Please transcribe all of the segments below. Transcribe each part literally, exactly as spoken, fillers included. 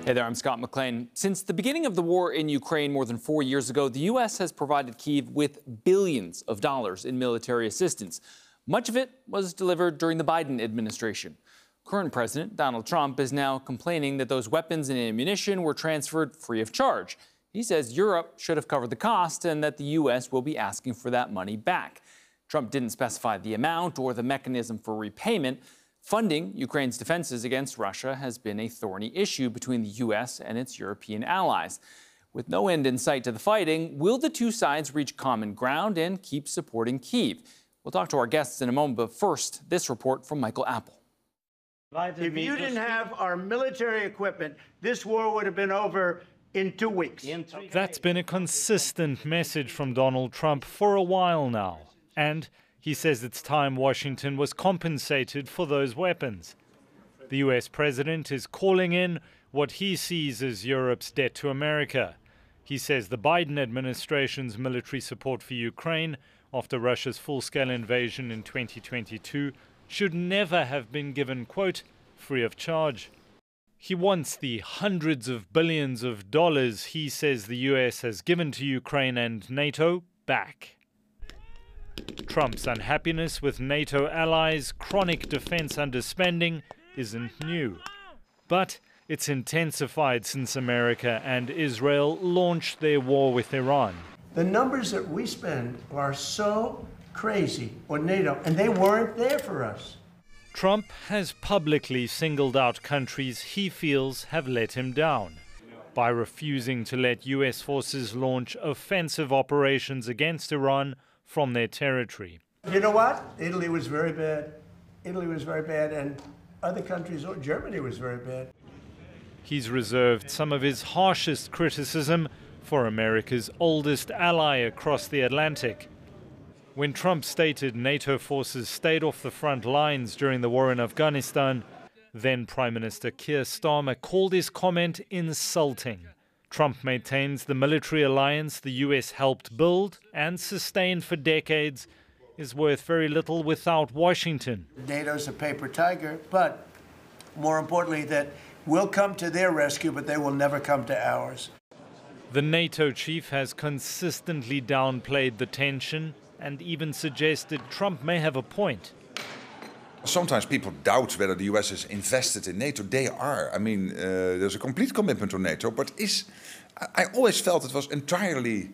Hey there, I'm Scott McLean. Since the beginning of the war in Ukraine more than four years ago, the U S has provided Kyiv with billions of dollars in military assistance. Much of it was delivered during the Biden administration. Current President Donald Trump is now complaining that those weapons and ammunition were transferred free of charge. He says Europe should have covered the cost and that the U S will be asking for that money back. Trump didn't specify the amount or the mechanism for repayment. Funding Ukraine's defenses against Russia has been a thorny issue between the U S and its European allies. With no end in sight to the fighting, will the two sides reach common ground and keep supporting Kyiv? We'll talk to our guests in a moment, but first, this report from Michael Apple. If you didn't have our military equipment, this war would have been over in two weeks. That's been a consistent message from Donald Trump for a while now. And he says it's time Washington was compensated for those weapons. The U S president is calling in what he sees as Europe's debt to America. He says the Biden administration's military support for Ukraine after Russia's full-scale invasion in twenty twenty-two should never have been given, quote, free of charge. He wants the hundreds of billions of dollars he says the U S has given to Ukraine and NATO back. Trump's unhappiness with NATO allies' chronic defense underspending isn't new. But it's intensified since America and Israel launched their war with Iran. The numbers that we spend are so crazy, or NATO, and they weren't there for us. Trump has publicly singled out countries he feels have let him down by refusing to let U S forces launch offensive operations against Iran from their territory. You know what? Italy was very bad. Italy was very bad, and other countries, Germany was very bad. He's reserved some of his harshest criticism for America's oldest ally across the Atlantic. When Trump stated NATO forces stayed off the front lines during the war in Afghanistan, then Prime Minister Keir Starmer called his comment insulting. Trump maintains the military alliance the U S helped build and sustain for decades is worth very little without Washington. NATO's a paper tiger, but more importantly, that we'll come to their rescue, but they will never come to ours. The NATO chief has consistently downplayed the tension and even suggested Trump may have a point. Sometimes people doubt whether the U S is invested in NATO. They are. I mean, uh, there's a complete commitment to NATO, but is I always felt it was entirely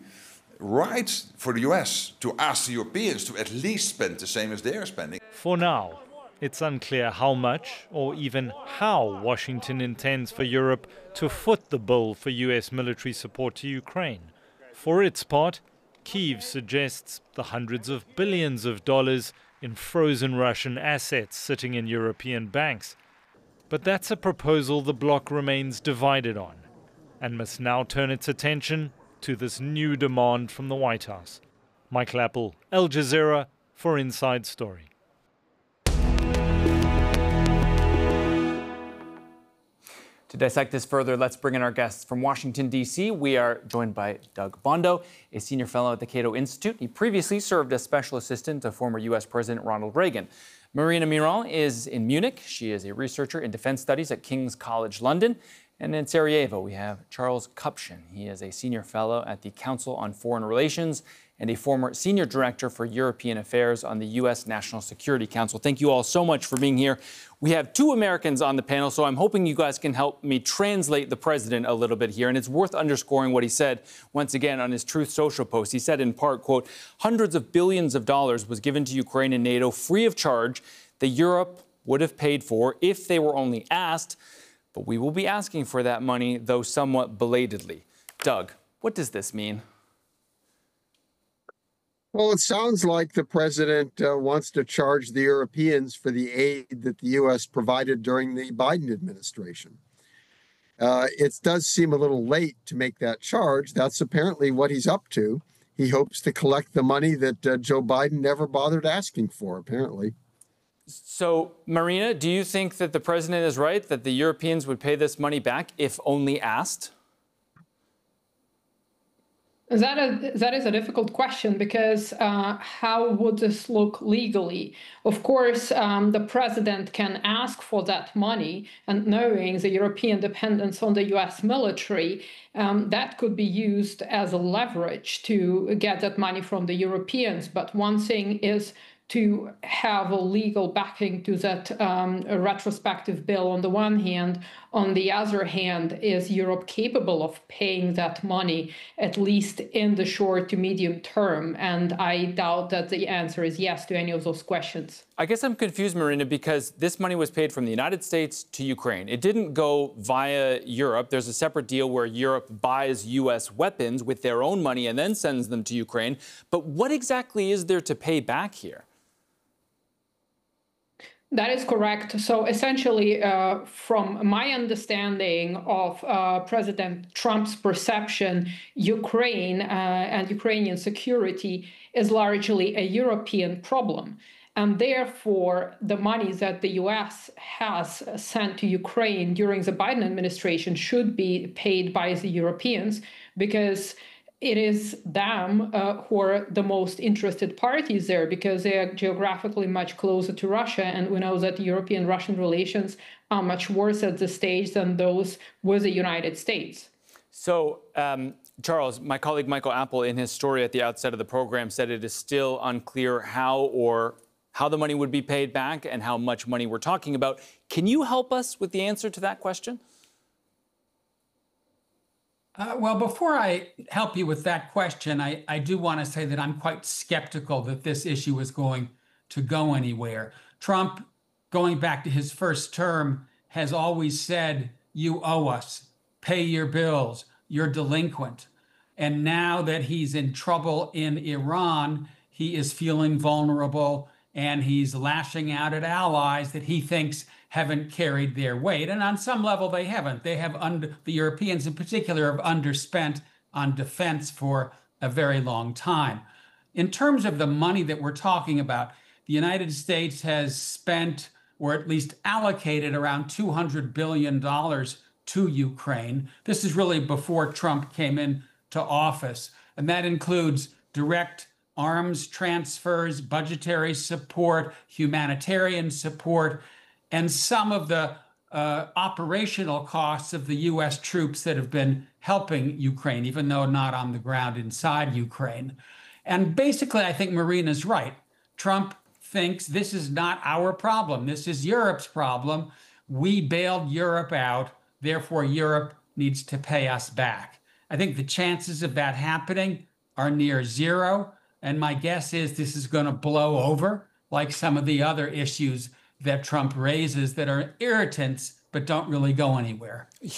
right for the U S to ask the Europeans to at least spend the same as they're spending. For now, it's unclear how much or even how Washington intends for Europe to foot the bill for U S military support to Ukraine. For its part, Kyiv suggests the hundreds of billions of dollars in frozen Russian assets sitting in European banks. But that's a proposal the bloc remains divided on and must now turn its attention to this new demand from the White House. Michael Apple, Al Jazeera for Inside Story. To dissect this further, let's bring in our guests from Washington, D C. We are joined by Doug Bondo, a senior fellow at the Cato Institute. He previously served as special assistant to former U S President Ronald Reagan. Marina Miron is in Munich. She is a researcher in defense studies at King's College London. And in Sarajevo, we have Charles Kupchan. He is a senior fellow at the Council on Foreign Relations and a former senior director for European Affairs on the U S National Security Council. Thank you all so much for being here. We have two Americans on the panel, so I'm hoping you guys can help me translate the president a little bit here. And it's worth underscoring what he said once again on his Truth Social post. He said in part, quote, hundreds of billions of dollars was given to Ukraine and NATO free of charge that Europe would have paid for if they were only asked. But we will be asking for that money, though somewhat belatedly. Doug, what does this mean? Well, it sounds like the president uh, wants to charge the Europeans for the aid that the U S provided during the Biden administration. Uh, it does seem a little late to make that charge. That's apparently what he's up to. He hopes to collect the money that uh, Joe Biden never bothered asking for, apparently. So, Marina, do you think that the president is right, that the Europeans would pay this money back if only asked? That is, that is a difficult question because uh, how would this look legally? Of course, um, the president can ask for that money, and knowing the European dependence on the U S military, um, that could be used as a leverage to get that money from the Europeans. But one thing is to have a legal backing to that um, retrospective bill on the one hand. On the other hand, is Europe capable of paying that money, at least in the short to medium term? And I doubt that the answer is yes to any of those questions. I guess I'm confused, Marina, because this money was paid from the United States to Ukraine. It didn't go via Europe. There's a separate deal where Europe buys U S weapons with their own money and then sends them to Ukraine. But what exactly is there to pay back here? That is correct. So essentially, uh, from my understanding of uh, President Trump's perception, Ukraine uh, and Ukrainian security is largely a European problem. And therefore, the money that the U S has sent to Ukraine during the Biden administration should be paid by the Europeans, because it is them uh, who are the most interested parties there, because they are geographically much closer to Russia. And we know that European-Russian relations are much worse at this stage than those with the United States. So, um, Charles, my colleague Michael Apple, in his story at the outset of the program, said it is still unclear how or how the money would be paid back and how much money we're talking about. Can you help us with the answer to that question? Uh, well, before I help you with that question, I, I do want to say that I'm quite skeptical that this issue is going to go anywhere. Trump, going back to his first term, has always said, you owe us, pay your bills, you're delinquent. And now that he's in trouble in Iran, he is feeling vulnerable and he's lashing out at allies that he thinks haven't carried their weight. And on some level, they haven't. They have, under, the Europeans in particular, have underspent on defense for a very long time. In terms of the money that we're talking about, the United States has spent, or at least allocated, around two hundred billion dollars to Ukraine. This is really before Trump came into office. And that includes direct arms transfers, budgetary support, humanitarian support, and some of the uh, operational costs of the U S troops that have been helping Ukraine, even though not on the ground inside Ukraine. And basically, I think Marina's right. Trump thinks this is not our problem. This is Europe's problem. We bailed Europe out. Therefore, Europe needs to pay us back. I think the chances of that happening are near zero. And my guess is this is going to blow over like some of the other issues that Trump raises that are irritants but don't really go anywhere.